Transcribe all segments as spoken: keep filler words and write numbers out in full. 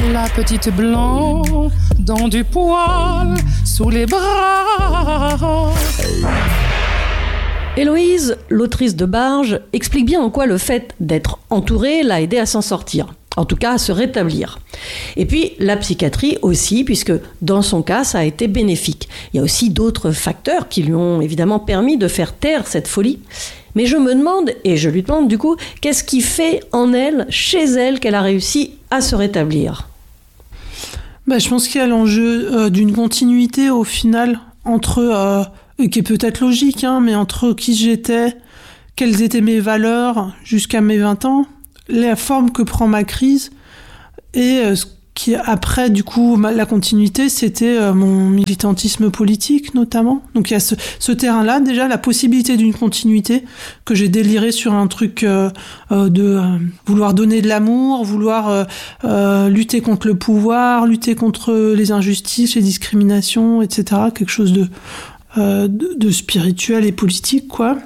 La petite blonde dans du poil sous les bras. Héloïse, l'autrice de Barges, explique bien en quoi le fait d'être entourée l'a aidée à s'en sortir. En tout cas, à se rétablir. Et puis, la psychiatrie aussi, puisque dans son cas, ça a été bénéfique. Il y a aussi d'autres facteurs qui lui ont évidemment permis de faire taire cette folie. Mais je me demande, et je lui demande du coup, qu'est-ce qui fait en elle, chez elle, qu'elle a réussi à se rétablir ? Bah, je pense qu'il y a l'enjeu euh, d'une continuité au final, entre, euh, et qui est peut-être logique, hein, mais entre qui j'étais, quelles étaient mes valeurs jusqu'à mes vingt ans, la forme que prend ma crise, et euh, ce qui après, du coup, ma, la continuité, c'était euh, mon militantisme politique, notamment. Donc il y a ce, ce terrain-là, déjà, la possibilité d'une continuité, que j'ai déliré sur un truc euh, euh, de euh, vouloir donner de l'amour, vouloir euh, euh, lutter contre le pouvoir, lutter contre les injustices, les discriminations, et cetera. Quelque chose de, euh, de, de spirituel et politique, quoi.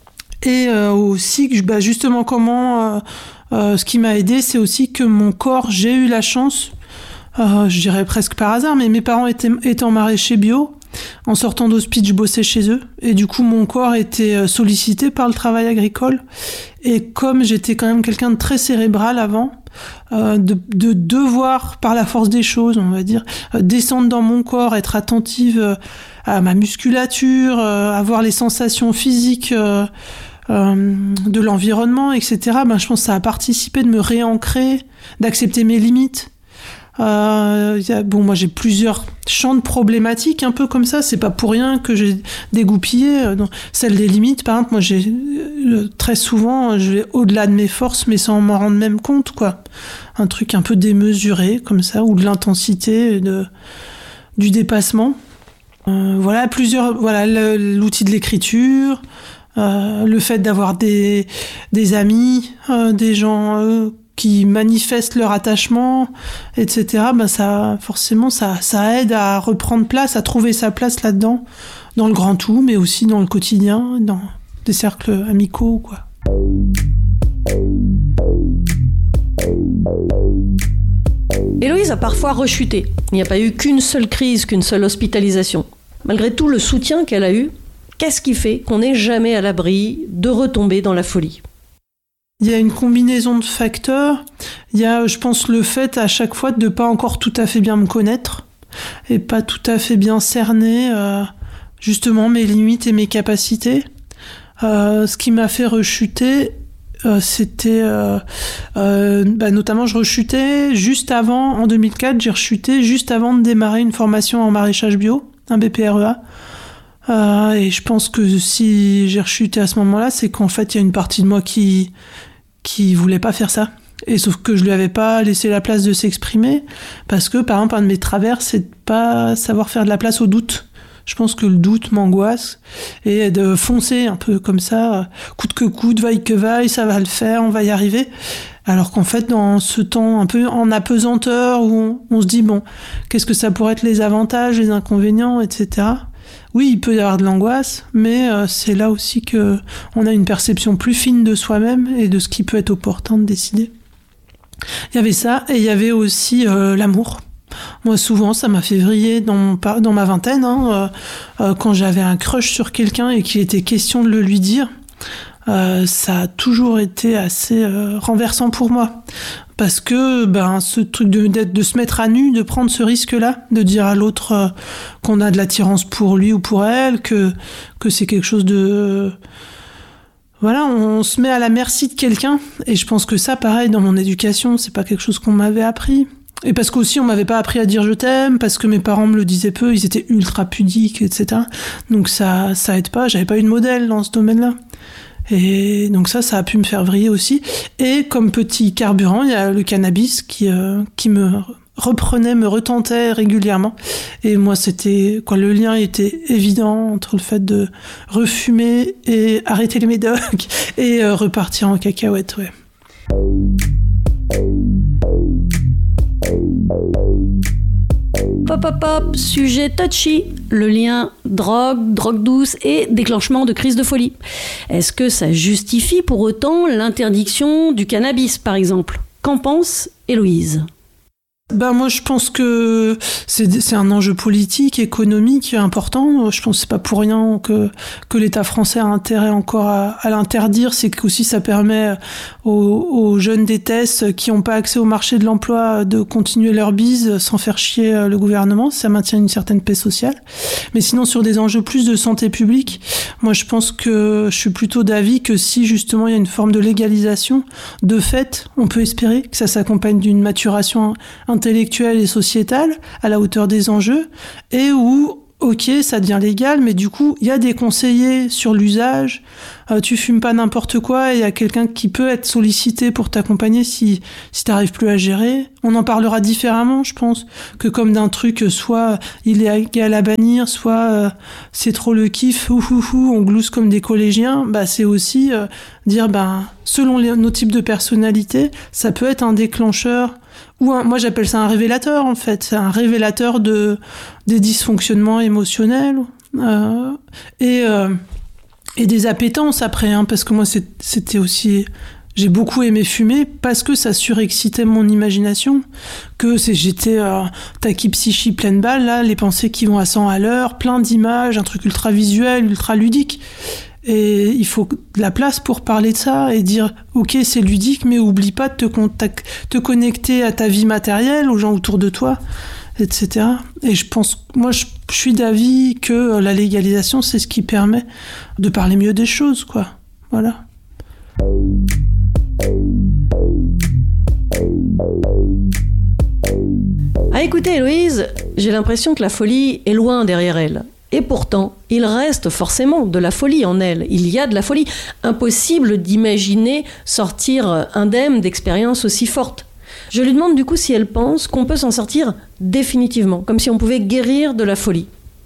Et euh, aussi, bah, justement, comment... Euh, Euh, ce qui m'a aidé, c'est aussi que mon corps, j'ai eu la chance, euh, je dirais presque par hasard, mais mes parents étaient, étant maraîchers bio, en sortant d'hospice, je bossais chez eux, et du coup mon corps était sollicité par le travail agricole, et comme j'étais quand même quelqu'un de très cérébral avant, euh, de, de devoir, par la force des choses, on va dire, euh, descendre dans mon corps, être attentive euh, à ma musculature, euh, avoir les sensations physiques euh, Euh, de l'environnement, et cetera, ben, je pense que ça a participé de me réancrer, d'accepter mes limites. Euh, y a, bon, moi, j'ai plusieurs champs de problématiques, un peu comme ça. C'est pas pour rien que j'ai dégoupillé. Euh, non. Celle des limites, par exemple, moi, j'ai euh, très souvent, je vais au-delà de mes forces, mais sans m'en rendre même compte, quoi. Un truc un peu démesuré, comme ça, ou de l'intensité, de, du dépassement. Euh, voilà, plusieurs, voilà, le, l'outil de l'écriture. Euh, le fait d'avoir des, des amis, euh, des gens euh, qui manifestent leur attachement, et cetera, ben ça, forcément, ça, ça aide à reprendre place, à trouver sa place là-dedans, dans le grand tout, mais aussi dans le quotidien, dans des cercles amicaux, quoi. Héloïse a parfois rechuté. Il n'y a pas eu qu'une seule crise, qu'une seule hospitalisation. Malgré tout le soutien qu'elle a eu, qu'est-ce qui fait qu'on n'est jamais à l'abri de retomber dans la folie ? Il y a une combinaison de facteurs. Il y a, je pense, le fait à chaque fois de ne pas encore tout à fait bien me connaître et pas tout à fait bien cerner euh, justement mes limites et mes capacités. Euh, ce qui m'a fait rechuter, euh, c'était... Euh, euh, bah, notamment, je rechutais juste avant, en deux mille quatre, j'ai rechuté juste avant de démarrer une formation en maraîchage bio, un B P R E A. Euh, et je pense que si j'ai rechuté à ce moment-là, c'est qu'en fait, il y a une partie de moi qui qui voulait pas faire ça. Et sauf que je lui avais pas laissé la place de s'exprimer, parce que, par exemple, un de mes travers, c'est de pas savoir faire de la place au doute. Je pense que le doute m'angoisse, et de foncer un peu comme ça, coûte que coûte, vaille que vaille, ça va le faire, on va y arriver. Alors qu'en fait, dans ce temps un peu en apesanteur, où on, on se dit, bon, qu'est-ce que ça pourrait être les avantages, les inconvénients, et cetera. Oui, il peut y avoir de l'angoisse, mais euh, c'est là aussi que on a une perception plus fine de soi-même et de ce qui peut être opportun de décider. Il y avait ça, et il y avait aussi euh, l'amour. Moi, souvent, ça m'a fait vriller dans, mon, dans ma vingtaine, hein, euh, euh, quand j'avais un crush sur quelqu'un et qu'il était question de le lui dire. Euh, ça a toujours été assez euh, renversant pour moi. Parce que ben, ce truc de, de, de se mettre à nu, de prendre ce risque-là, de dire à l'autre euh, qu'on a de l'attirance pour lui ou pour elle, que, que c'est quelque chose de... Euh, voilà, on, on se met à la merci de quelqu'un. Et je pense que ça, pareil, dans mon éducation, c'est pas quelque chose qu'on m'avait appris. Et parce qu'aussi, on m'avait pas appris à dire je t'aime, parce que mes parents me le disaient peu, ils étaient ultra pudiques, et cetera. Donc ça, ça aide pas, j'avais pas eu de modèle dans ce domaine-là. Et donc ça, ça a pu me faire vriller aussi. Et comme petit carburant, il y a le cannabis qui, euh, qui me reprenait, me retentait régulièrement. Et moi, c'était quoi, le lien était évident entre le fait de refumer et arrêter les médocs et euh, repartir en cacahuète, ouais. Pop, pop, pop, sujet touchy, le lien drogue, drogue douce et déclenchement de crise de folie. Est-ce que ça justifie pour autant l'interdiction du cannabis, par exemple ? Qu'en pense Héloïse ? Ben moi je pense que c'est, c'est un enjeu politique, économique important. Je pense que c'est pas pour rien que, que l'État français a intérêt encore à, à l'interdire. C'est qu'aussi ça permet aux, aux jeunes des T E S qui n'ont pas accès au marché de l'emploi de continuer leur bise sans faire chier le gouvernement. Ça maintient une certaine paix sociale. Mais sinon sur des enjeux plus de santé publique, moi je pense que je suis plutôt d'avis que si justement il y a une forme de légalisation, de fait on peut espérer que ça s'accompagne d'une maturation intellectuelle et sociétale à la hauteur des enjeux, et où ok, ça devient légal, mais du coup, il y a des conseillers sur l'usage, euh, tu fumes pas n'importe quoi, et il y a quelqu'un qui peut être sollicité pour t'accompagner si, si t'arrives plus à gérer. On en parlera différemment, je pense, que comme d'un truc, soit il est égal à bannir, soit euh, c'est trop le kiff, ouh, ouh, ouh, on glousse comme des collégiens. Bah, c'est aussi euh, dire, bah, selon les, nos types de personnalités, ça peut être un déclencheur, ou un, moi j'appelle ça un révélateur en fait, c'est un révélateur de, des dysfonctionnements émotionnels euh, et, euh, et des appétences après, hein, parce que moi c'est, c'était aussi... J'ai beaucoup aimé fumer parce que ça surexcitait mon imagination, que c'est, j'étais euh, tachypsychie pleine balle, là, les pensées qui vont à cent à l'heure, plein d'images, un truc ultra visuel, ultra ludique. Et il faut de la place pour parler de ça et dire ok c'est ludique mais oublie pas de te, contact- te connecter à ta vie matérielle, aux gens autour de toi, et cetera. Et je pense, moi je, je suis d'avis que la légalisation c'est ce qui permet de parler mieux des choses, quoi. Voilà. À écouter Héloïse, j'ai l'impression que la folie est loin derrière elle. Et pourtant, il reste forcément de la folie en elle. Il y a de la folie. Impossible d'imaginer sortir indemne d'expériences aussi fortes. Je lui demande du coup si elle pense qu'on peut s'en sortir définitivement, comme si on pouvait guérir de la folie.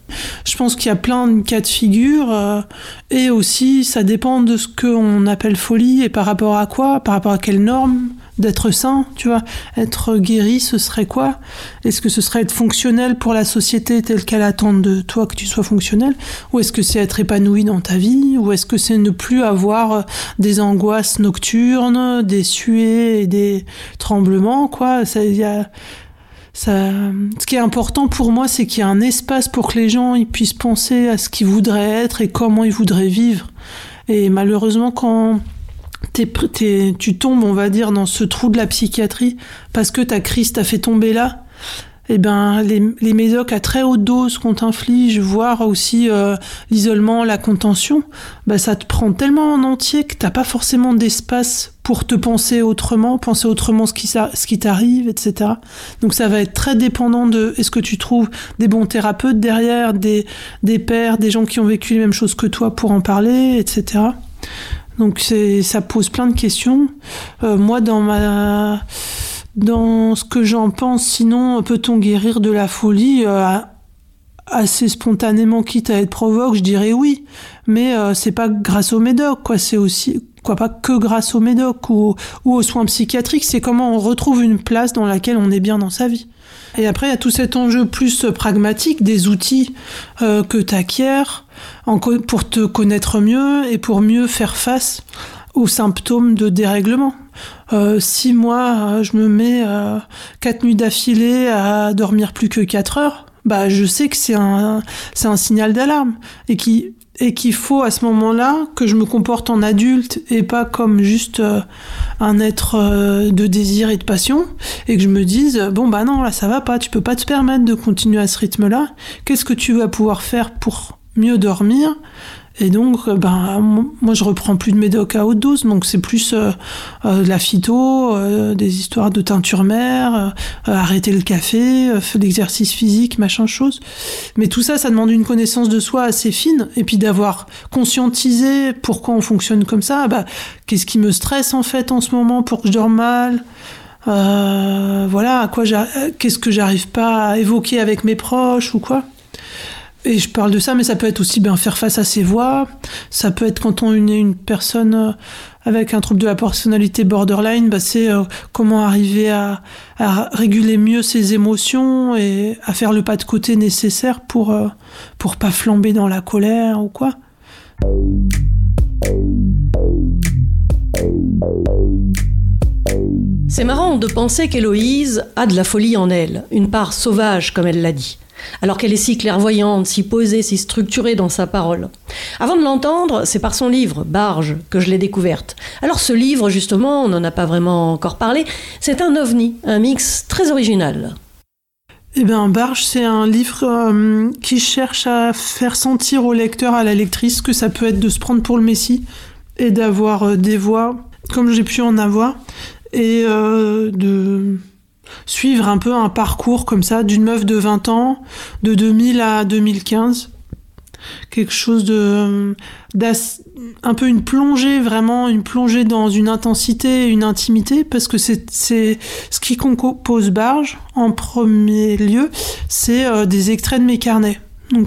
Je pense qu'il y a plein de cas de figure euh, et aussi ça dépend de ce qu'on appelle folie et par rapport à quoi, par rapport à quelles normes. D'être sain, tu vois, être guéri, ce serait quoi? Est-ce que ce serait être fonctionnel pour la société telle qu'elle attend de toi que tu sois fonctionnel? Ou est-ce que c'est être épanoui dans ta vie? Ou est-ce que c'est ne plus avoir des angoisses nocturnes, des suées et des tremblements, quoi? Ça, y a, ça... Ce qui est important pour moi, c'est qu'il y a un espace pour que les gens ils puissent penser à ce qu'ils voudraient être et comment ils voudraient vivre. Et malheureusement, quand... T'es, t'es, tu tombes, on va dire, dans ce trou de la psychiatrie parce que ta crise t'a fait tomber là, et ben les, les médocs à très haute dose qu'on t'inflige, voire aussi euh, l'isolement, la contention, ben ça te prend tellement en entier que t'as pas forcément d'espace pour te penser autrement, penser autrement ce qui, ce qui t'arrive, et cetera. Donc ça va être très dépendant de est-ce que tu trouves des bons thérapeutes derrière, des, des pairs, des gens qui ont vécu les mêmes choses que toi pour en parler, et cetera. Donc c'est, ça pose plein de questions. Euh, moi, dans ma, dans ce que j'en pense, sinon, peut-on guérir de la folie euh, assez spontanément, quitte à être provoque, je dirais oui. Mais euh, c'est pas grâce aux médocs, quoi. C'est aussi, quoi, pas que grâce aux médocs ou, ou aux soins psychiatriques. C'est comment on retrouve une place dans laquelle on est bien dans sa vie. Et après, il y a tout cet enjeu plus pragmatique des outils euh, que tu acquiers co- pour te connaître mieux et pour mieux faire face aux symptômes de dérèglement. Euh, si moi, euh, je me mets euh, quatre nuits d'affilée à dormir plus que quatre heures, bah, je sais que c'est un, c'est un signal d'alarme et qui... et qu'il faut à ce moment-là que je me comporte en adulte et pas comme juste euh, un être euh, de désir et de passion, et que je me dise bon bah non, là ça va pas, tu peux pas te permettre de continuer à ce rythme-là, qu'est-ce que tu vas pouvoir faire pour mieux dormir? Et donc, ben, moi, je reprends plus de médoc à haute dose, donc c'est plus euh, euh, de la phyto, euh, des histoires de teinture mère, euh, arrêter le café, euh, l'exercice physique, machin chose. Mais tout ça, ça demande une connaissance de soi assez fine, et puis d'avoir conscientisé pourquoi on fonctionne comme ça. Bah, qu'est-ce qui me stresse en fait en ce moment pour que je dorme mal? Euh, voilà, à quoi qu'est-ce que j'arrive pas à évoquer avec mes proches ou quoi? Et je parle de ça, mais ça peut être aussi ben, faire face à ses voix. Ça peut être quand on est une personne avec un trouble de la personnalité borderline, ben, c'est euh, comment arriver à, à réguler mieux ses émotions et à faire le pas de côté nécessaire pour, euh, pour pas flamber dans la colère ou quoi. C'est marrant de penser qu'Héloïse a de la folie en elle, une part sauvage comme elle l'a dit, alors qu'elle est si clairvoyante, si posée, si structurée dans sa parole. Avant de l'entendre, c'est par son livre, Barge, que je l'ai découverte. Alors ce livre, justement, on n'en a pas vraiment encore parlé, c'est un ovni, un mix très original. Eh bien, Barge, c'est un livre euh, qui cherche à faire sentir au lecteur, à la lectrice, que ça peut être de se prendre pour le Messie et d'avoir euh, des voix, comme j'ai pu en avoir, et euh, de suivre un peu un parcours comme ça, d'une meuf de vingt ans, de deux mille à deux mille quinze. Quelque chose de... un peu une plongée, vraiment une plongée dans une intensité, une intimité, parce que c'est, c'est ce qui compose Barge, en premier lieu, c'est euh, des extraits de mes carnets.